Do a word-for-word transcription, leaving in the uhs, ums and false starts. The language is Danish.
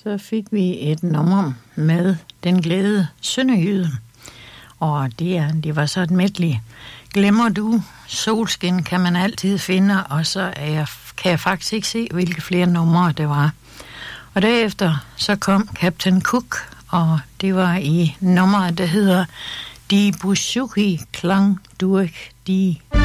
Så fik vi et nummer med Den Glade Sønderjyde. Og det, er, det var så et medley. Glemmer du, Solskin kan man altid finde, og så er jeg, kan jeg faktisk ikke se, hvilke flere numre det var. Og derefter så kom Captain Cook, og det var i nummeret, der hedder Die Buzuki Klang durch die